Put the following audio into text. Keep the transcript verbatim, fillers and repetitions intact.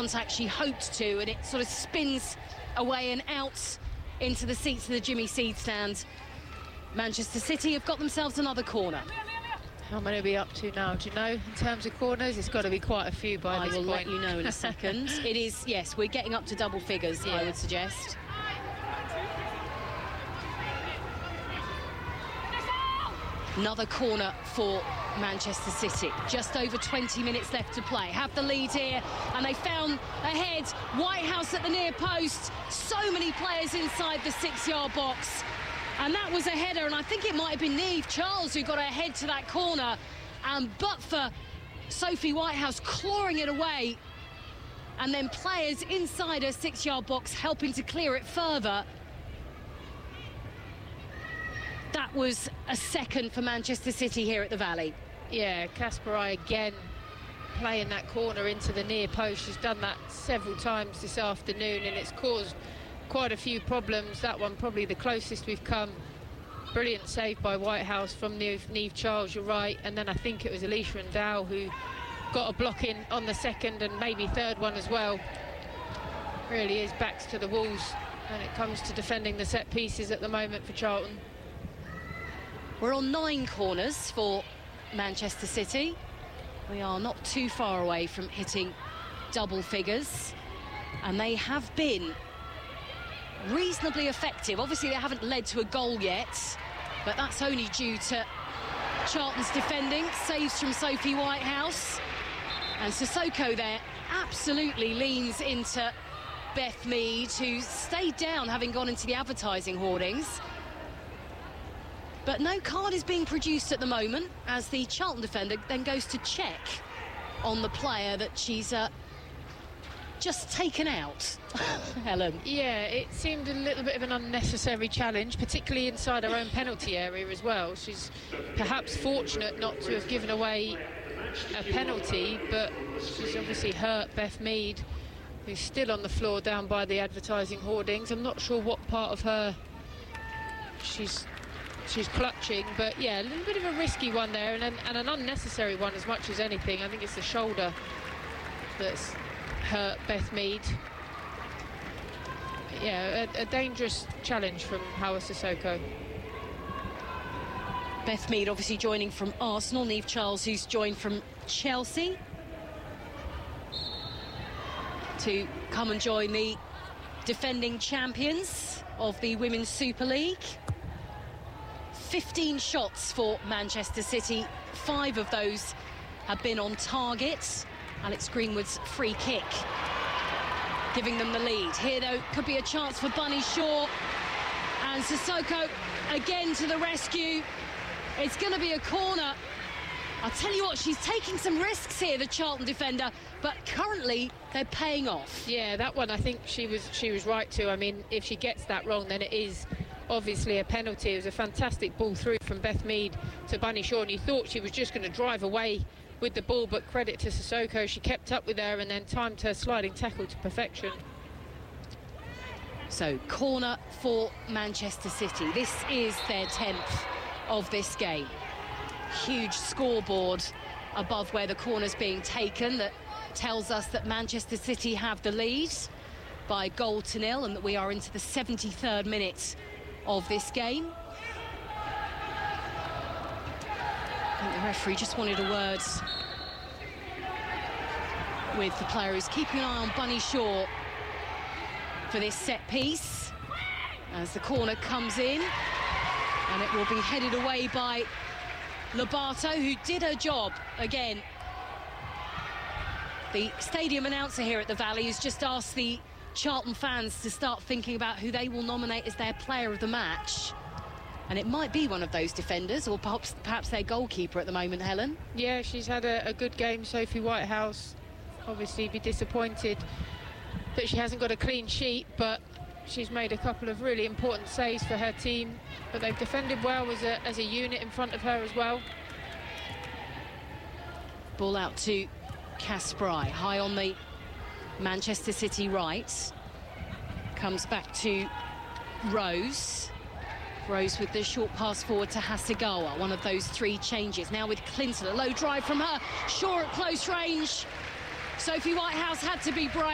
contact she hoped to, and it sort of spins away and out into the seats of the Jimmy Seed stand. Manchester City have got themselves another corner. How many are we up to now? Do you know, in terms of corners? It's got to be quite a few by I this will point. let you know in a second. It is, yes, we're getting up to double figures, yeah. I would suggest. Another corner for Manchester City. Just over twenty minutes left to play. Have the lead here, and they found ahead. Whitehouse at the near post. So many players inside the six-yard box. And that was a header, and I think it might have been Niamh Charles who got her head to that corner. And but for Sophie Whitehouse clawing it away, and then players inside her six-yard box helping to clear it further. That was a second for Manchester City here at the Valley. Yeah, Kasparai again playing that corner into the near post. She's done that several times this afternoon, and it's caused quite a few problems. That one probably the closest we've come. Brilliant save by Whitehouse from Niamh Charles, you're right. And then I think it was Alicia Ndow who got a block in on the second and maybe third one as well. Really is backs to the walls when it comes to defending the set pieces at the moment for Charlton. We're on nine corners for Manchester City. We are not too far away from hitting double figures, and they have been reasonably effective. Obviously they haven't led to a goal yet, but that's only due to Charlton's defending. Saves from Sophie Whitehouse, and Sissoko there absolutely leans into Beth Mead, who stayed down having gone into the advertising hoardings. But no card is being produced at the moment, as the Charlton defender then goes to check on the player that she's uh, just taken out. Helen. Yeah, it seemed a little bit of an unnecessary challenge, particularly inside her own penalty area as well. She's perhaps fortunate not to have given away a penalty, but she's obviously hurt Beth Mead, who's still on the floor down by the advertising hoardings. I'm not sure what part of her she's she's clutching, but yeah, a little bit of a risky one there, and an, and an unnecessary one as much as anything. I think it's the shoulder that's hurt Beth Mead. Yeah, a, a dangerous challenge from Hawa Sissoko. Beth Mead obviously joining from Arsenal. Niamh Charles, who's joined from Chelsea, to come and join the defending champions of the Women's Super League. fifteen shots for Manchester City. Five of those have been on target. Alex Greenwood's free kick giving them the lead. Here, though, could be a chance for Bunny Shaw. And Sissoko again to the rescue. It's going to be a corner. I'll tell you what, she's taking some risks here, the Charlton defender, but currently they're paying off. Yeah, that one I think she was she was right to. I mean, if she gets that wrong, then it is obviously a penalty. It was a fantastic ball through from Beth Mead to Bunny Shaw, and you thought she was just going to drive away with the ball, but credit to Sissoko, she kept up with her and then timed her sliding tackle to perfection. So, corner for Manchester City. This is their tenth of this game. Huge scoreboard above where the corner's being taken that tells us that Manchester City have the lead by goal to nil, and that we are into the seventy-third minute of this game. I think the referee just wanted a word with the player who's keeping an eye on Bunny Shaw for this set piece as the corner comes in, and it will be headed away by Lobato, who did her job again. The stadium announcer here at the Valley has just asked the Charlton fans to start thinking about who they will nominate as their player of the match. And it might be one of those defenders, or perhaps perhaps their goalkeeper at the moment, Helen. Yeah, she's had a, a good game, Sophie Whitehouse. Obviously be disappointed that she hasn't got a clean sheet, but she's made a couple of really important saves for her team. But they've defended well as a, as a unit in front of her as well. Ball out to Kasparai, high on the Manchester City right. Comes back to Rose. Rose with the short pass forward to Hasegawa, one of those three changes. Now with Clinton, a low drive from her. Shaw at close range. Sophie Whitehouse had to be brave.